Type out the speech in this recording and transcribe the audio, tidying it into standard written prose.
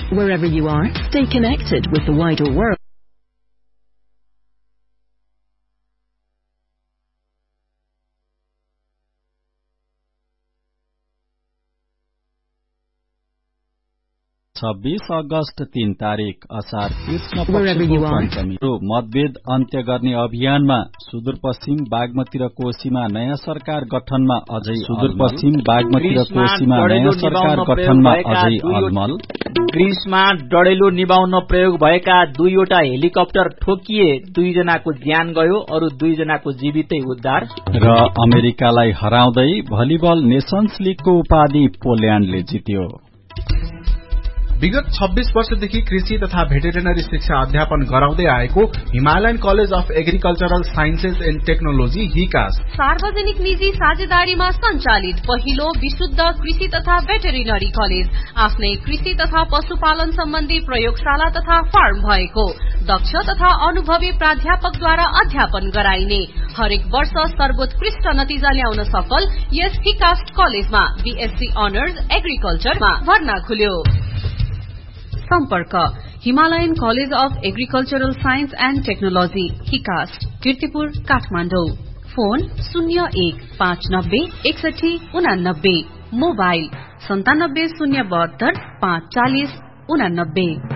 Wherever you are, stay connected with the wider world. अगस्त 3 तारिक असार कृष्ण पक्षको पञ्चमी मतभेद अन्त्य गर्ने अभियानमा सुदूरपश्चिम बागमती र कोशीमा नयाँ सरकार गठनमा अझै अलमल। ग्रीसमा डढेलो निभाउन प्रयोग भएका 2वटा हेलिकप्टर ठोकिए, 2 जनाको ज्यान गयो, अरु 2 जनाको जीवितै उद्धार। र अमेरिकालाई हराउँदै भलिबल नेशन्स लीगको उपाधि पोल्याण्डले जित्यो। विगत 26 वर्षदेखि कृषि तथा भेटेरिनरी शिक्षा अध्यापन गराउँदै आएको Himalayan college of agricultural sciences and technology हिकास सार्वजनिक निजी साझेदारीमा सञ्चालित पहिलो विशुद्ध कृषि तथा भेटेरिनरी कलेज, आफ्नै कृषि तथा पशुपालन सम्बन्धी प्रयोगशाला तथा फार्म भएको, दक्ष तथा अनुभवी प्राध्यापकद्वारा अध्यापन गराइने, हरेक वर्ष सर्वोत्कृष्ट नतिजा ल्याउन सफल यस हिकास कलेजमा बीएससी अनर्स एग्रिकल्चरमा भर्ना खुल्यो। सम्पर्क Himalayan college of agricultural science and technology हिकास, Kirtipur, Kathmandu. Phone 0159 61 89, mobile 97 072 540 89।